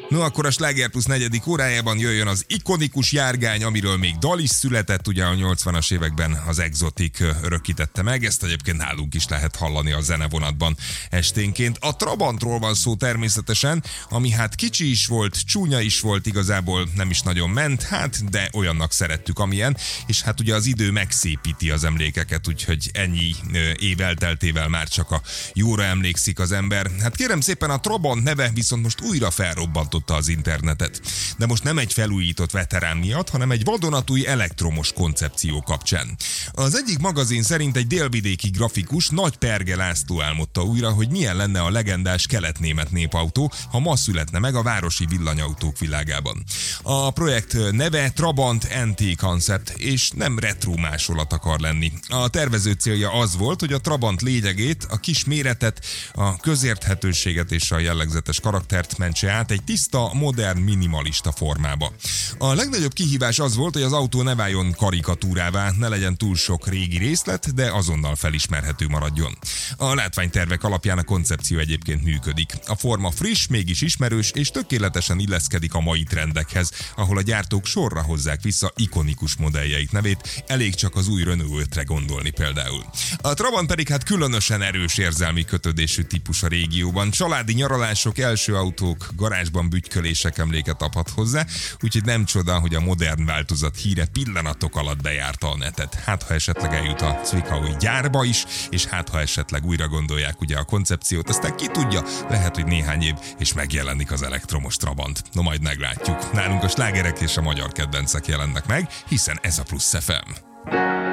No, akkor a Sláger Plusz 4. órájában jöjjön az ikonikus járgány, amiről még dal is született, ugye a 80-as években az Exotic örökítette meg, ezt egyébként nálunk is lehet hallani a zenevonatban esténként. A Trabantról van szó természetesen, ami hát kicsi is volt, csúnya is volt, igazából nem is nagyon ment, hát de olyannak szerettük, amilyen, és hát ugye az idő megszépíti az emlékeket, úgyhogy ennyi év elteltével már csak a jóra emlékszik az ember. Hát kérem szépen, a Trabant neve viszont most újra felrobbantotta az internetet. De most nem egy felújított veterán miatt, hanem egy vadonatúj elektromos koncepció kapcsán. Az egyik magazin szerint egy délvidéki grafikus, Nagy Perge László álmodta újra, hogy milyen lenne a legendás kelet-német népautó, ha ma születne meg a városi villanyautók világában. A projekt neve Trabant NT Concept, és nem retro másolat akar lenni. A tervező célja az volt, hogy a Trabant lényegét, a kis méretet, a közérthetőséget és a jellegzetes karaktert mentse át egy tiszta, modern, minimalista formába. A legnagyobb kihívás az volt, hogy az autó ne váljon karikatúrává, ne legyen túl sok régi részlet, de azonnal felismerhető maradjon. A látványtervek alapján a koncepció egyébként működik. A forma friss, mégis ismerős, és tökéletesen illeszkedik a mai trendekhez, ahol a gyártók sorra hozzák vissza ikonikus modelljeik nevét, elég csak az új Renault 5-re gondolni például. A Trabant pedig hát különösen erős érzelmi kötődésű típus a régióban. Családi nyaralások, első autók, garázsban bütykölések emléket adhat hozzá, úgyhogy nem csoda, hogy a modern változat híre pillanatok alatt bejárta a netet. Hát ha esetleg eljut a Zwickauи gyárba is, és hát ha esetleg újra gondolják ugye a koncepciót, aztán ki tudja, lehet, hogy néhány év, és megjelenik az elektromos Trabant. No, majd meglátjuk. Nálunk a slágerek és a magyar kedvencek jelennek meg, hiszen ez a Plusz FM.